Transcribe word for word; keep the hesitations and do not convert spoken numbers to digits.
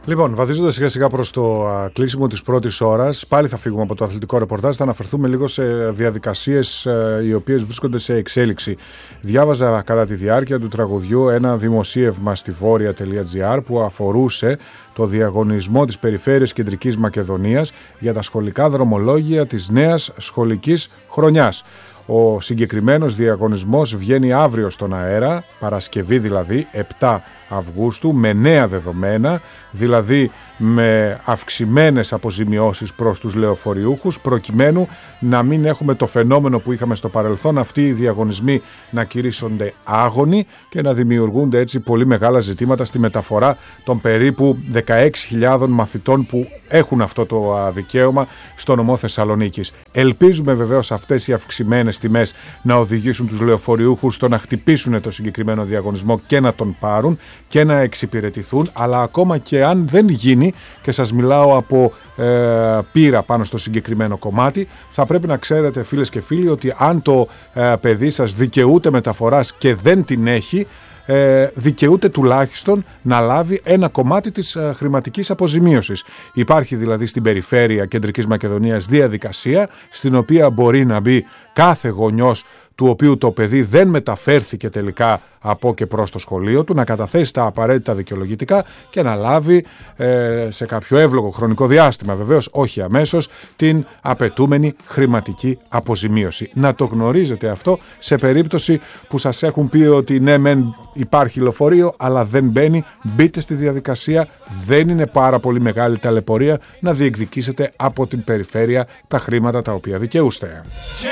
Λοιπόν, βαδίζοντας σιγά σιγά προς το α, κλείσιμο της πρώτης ώρας, πάλι θα φύγουμε από το αθλητικό ρεπορτάζ, θα αναφερθούμε λίγο σε διαδικασίες α, οι οποίες βρίσκονται σε εξέλιξη. Διάβαζα κατά τη διάρκεια του τραγουδιού ένα δημοσίευμα στη βόρεια.gr που αφορούσε το διαγωνισμό της Περιφέρειας Κεντρικής Μακεδονίας για τα σχολικά δρομολόγια της νέας σχολικής χρονιάς. Ο συγκεκριμένος διαγωνισμός βγαίνει αύριο στον αέρα, Παρασκευή δηλαδή, επτά Αυγούστου, με νέα δεδομένα, δηλαδή με αυξημένες αποζημιώσεις προς τους λεωφοριούχους, προκειμένου να μην έχουμε το φαινόμενο που είχαμε στο παρελθόν, αυτοί οι διαγωνισμοί να κηρύσσονται άγονοι και να δημιουργούνται έτσι πολύ μεγάλα ζητήματα στη μεταφορά των περίπου δεκαέξι χιλιάδων μαθητών που έχουν αυτό το δικαίωμα στο νομό Θεσσαλονίκης. Ελπίζουμε βεβαίως αυτές οι αυξημένες τιμές να οδηγήσουν τους λεωφοριούχους στο να χτυπήσουν το συγκεκριμένο διαγωνισμό και να τον πάρουν και να εξυπηρετηθούν, αλλά ακόμα και αν δεν γίνει, και σας μιλάω από ε, πείρα πάνω στο συγκεκριμένο κομμάτι, θα πρέπει να ξέρετε φίλες και φίλοι ότι αν το ε, παιδί σας δικαιούται μεταφοράς και δεν την έχει, Ε, δικαιούται τουλάχιστον να λάβει ένα κομμάτι της ε, χρηματικής αποζημίωσης. Υπάρχει δηλαδή στην Περιφέρεια Κεντρικής Μακεδονίας διαδικασία στην οποία μπορεί να μπει κάθε γονιός του οποίου το παιδί δεν μεταφέρθηκε τελικά από και προς το σχολείο του, να καταθέσει τα απαραίτητα δικαιολογητικά και να λάβει ε, σε κάποιο εύλογο χρονικό διάστημα, βεβαίως όχι αμέσως, την απαιτούμενη χρηματική αποζημίωση. Να το γνωρίζετε αυτό σε περίπτωση που σας έχουν πει ότι ναι μεν υπάρχει λεωφορείο αλλά δεν μπαίνει, μπείτε στη διαδικασία, δεν είναι πάρα πολύ μεγάλη ταλαιπωρία να διεκδικήσετε από την περιφέρεια τα χρήματα τα οποία δικαιούστε.